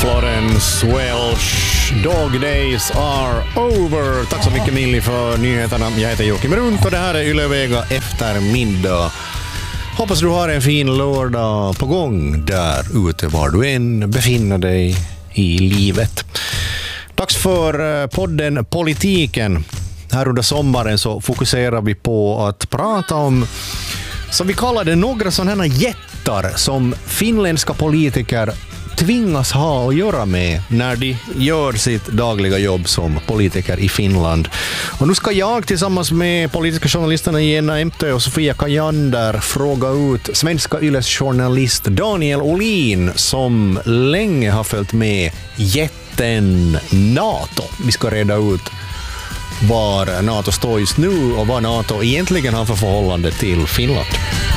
Florence Welch, Dog Days Are Over. Tack så mycket Milli för nyheterna. Jag heter Joakim Runt och det här är Ylevega eftermiddag. Hoppas du har en fin lördag på gång där ute var du än befinner dig i livet. Dags för podden Politiken. Här under sommaren så fokuserar vi på att prata om, som vi kallar det, några sådana här jättar som finländska politiker tvingas ha att göra med när de gör sitt dagliga jobb som politiker i Finland. Och nu ska jag tillsammans med politiska journalisterna Jenna Emtö och Sofia Kajander fråga ut svenska Yles journalist Daniel Olin som länge har följt med jätten NATO. Vi ska reda ut var NATO står just nu och vad NATO egentligen har för förhållande till Finland.